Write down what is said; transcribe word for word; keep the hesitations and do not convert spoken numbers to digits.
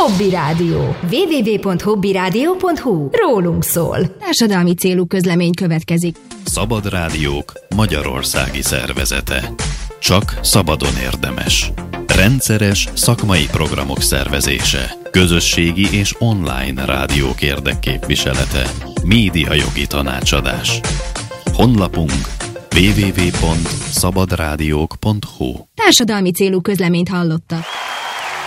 Hobby Rádió. double-u double-u double-u pont hobby rádió pont hu. Rólunk szól. Társadalmi célú közlemény következik. Szabad Rádiók Magyarországi Szervezete. Csak szabadon érdemes. Rendszeres szakmai programok szervezése. Közösségi és online rádiók érdekképviselete. Médiajogi tanácsadás. Honlapunk double-u double-u double-u pont szabad rádiók pont hu. Társadalmi célú közleményt hallottak.